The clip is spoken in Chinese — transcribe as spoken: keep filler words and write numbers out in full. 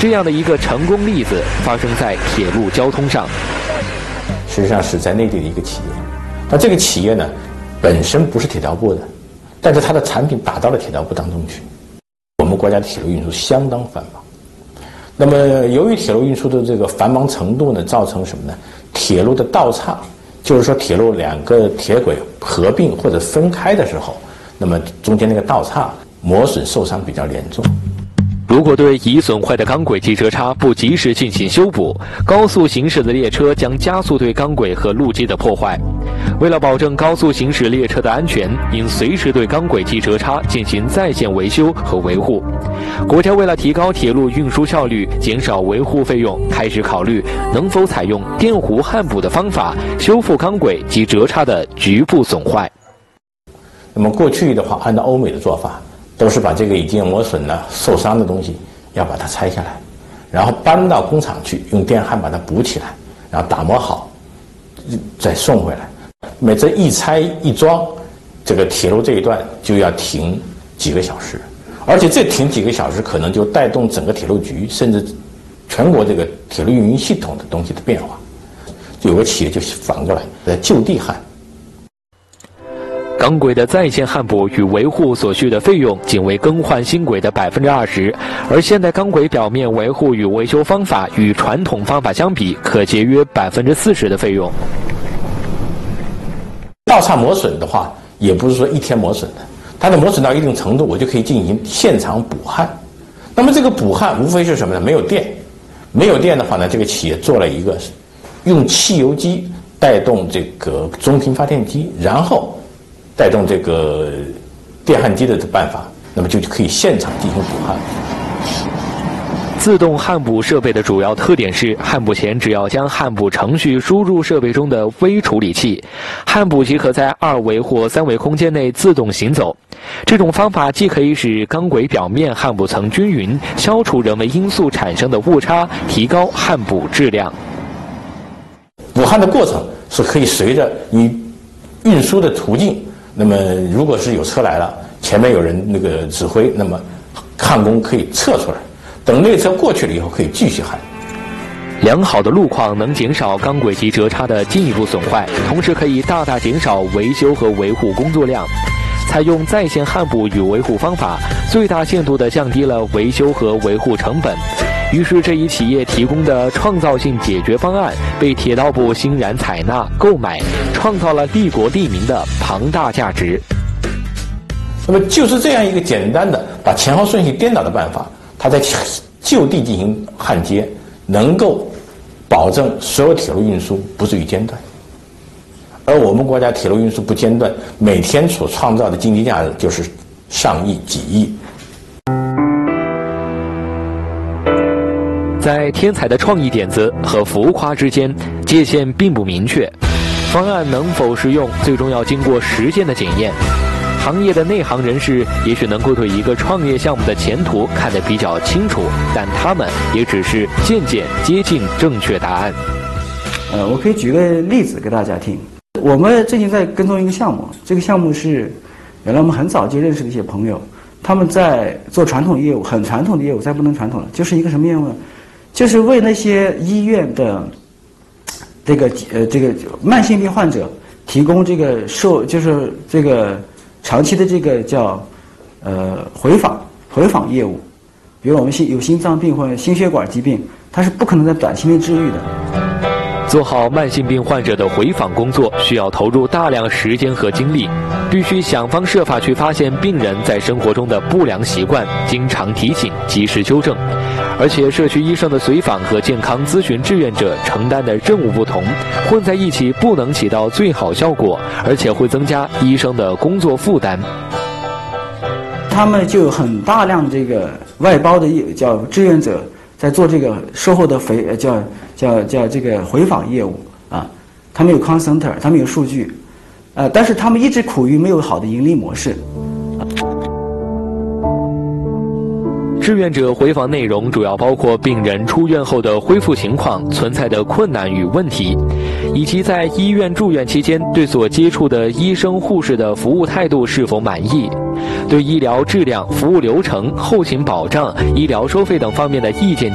这样的一个成功例子发生在铁路交通上。 实际上是在内地的一个企业，那这个企业呢，本身不是铁道部的，但是它的产品打到了铁道部当中去。我们国家的铁路运输相当繁忙，那么由于铁路运输的这个繁忙程度呢，造成什么呢？铁路的道岔，就是说铁路两个铁轨合并或者分开的时候，那么中间那个道岔磨损受伤比较严重。 如果对已损坏的钢轨及折叉不及时进行修补，高速行驶的列车将加速对钢轨和路基的破坏。为了保证高速行驶列车的安全，应随时对钢轨及折叉进行在线维修和维护。国家为了提高铁路运输效率，减少维护费用，开始考虑能否采用电弧焊补的方法修复钢轨及折叉的局部损坏。 那么过去的话，按照欧美的做法，都是把这个已经磨损了、受伤的东西要把它拆下来，然后搬到工厂去，用电焊把它补起来，然后打磨好，再送回来。每次一拆一装，这个铁路这一段就要停几个小时，而且这停几个小时可能就带动整个铁路局甚至全国这个铁路运营系统的东西的变化。有个企业就反过来在就地焊。 钢轨的在线焊补与维护所需的费用仅为更换新轨的百分之二十，而现代钢轨表面维护与维修方法与传统方法相比，可节约百分之四十的费用。 道岔磨损的话，也不是说一天磨损的，它的磨损到一定程度，我就可以进行现场补焊。那么这个补焊无非是什么呢？没有电，没有电的话呢，这个企业做了一个用汽油机带动这个中频发电机，然后带动这个电焊机的办法，那么就可以现场进行补焊。 自动焊补设备的主要特点是，焊补前只要将焊补程序输入设备中的微处理器，焊补即可在二维或三维空间内自动行走。这种方法既可以使钢轨表面焊补层均匀，消除人为因素产生的误差，提高焊补质量。 补焊的过程是可以随着你运输的途径，那么如果是有车来了，前面有人那个指挥，那么焊工可以撤出来，等列车过去了以后可以继续焊。 良好的路况能减少钢轨及折叉的进一步损坏，同时可以大大减少维修和维护工作量。采用在线焊补与维护方法，最大限度地降低了维修和维护成本。于是这一企业提供的创造性解决方案被铁道部欣然采纳购买，创造了利国利民的庞大价值。 那么就是这样一个简单的把前后顺序颠倒的办法，它在就地进行焊接，能够保证所有铁路运输不至于间断。而我们国家铁路运输不间断，每天所创造的经济价值就是上亿、几亿。 在天才的创意点子和浮夸之间，界限并不明确。方案能否实用，最终要经过实践的检验。行业的内行人士也许能够对一个创业项目的前途看得比较清楚，但他们也只是渐渐接近正确答案。 呃，我可以举个例子给大家听。我们最近在跟踪一个项目，这个项目是原来我们很早就认识的一些朋友，他们在做传统业务，很传统的业务，再不能传统了，就是一个什么业务呢？就是为那些医院的这个呃这个慢性病患者提供这个受就是这个长期的这个叫呃回访回访业务。比如我们心有心脏病或者心血管疾病，它是不可能在短期内治愈的。 做好慢性病患者的回访工作，需要投入大量时间和精力，必须想方设法去发现病人在生活中的不良习惯，经常提醒，及时纠正。而且社区医生的随访和健康咨询志愿者承担的任务不同，混在一起不能起到最好效果，而且会增加医生的工作负担。 他们就有很大量这个外包的叫志愿者在做这个售后的回叫叫叫这个回访业务啊，他们有 call center， 他们有数据，呃，但是他们一直苦于没有好的盈利模式。 志愿者回访内容主要包括病人出院后的恢复情况、存在的困难与问题，以及在医院住院期间对所接触的医生护士的服务态度是否满意，对医疗质量、服务流程、后勤保障、医疗收费等方面的意见